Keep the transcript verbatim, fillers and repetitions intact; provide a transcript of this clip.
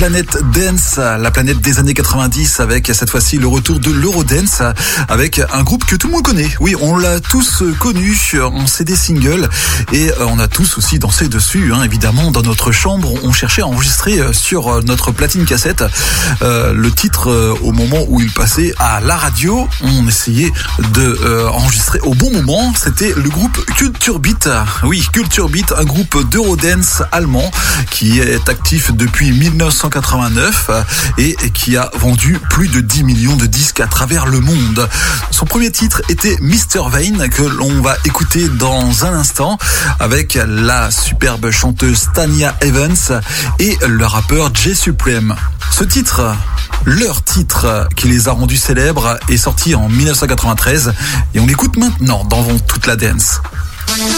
planète dance, la planète des années quatre-vingt-dix, avec cette fois-ci le retour de l'Eurodance, avec un groupe que tout le monde connaît. Oui, on l'a tous connu en C D single et on a tous aussi dansé dessus, hein, évidemment. Dans notre chambre, on cherchait à enregistrer sur notre platine cassette euh, le titre euh, au moment où il passait à la radio. On essayait de euh, enregistrer au bon moment. C'était le groupe Culture Beat. Oui, Culture Beat, un groupe d'Eurodance allemand qui est actif depuis dix-neuf cent quatre-vingt-neuf et qui a vendu plus de dix millions de disques à travers le monde. Son premier titre était mister Vane, que l'on va écouter dans un instant avec la superbe chanteuse Tanya Evans et le rappeur Jay Supreme. Ce titre, leur titre qui les a rendus célèbres, est sorti en dix-neuf cent quatre-vingt-treize et on l'écoute maintenant dans toute la dance.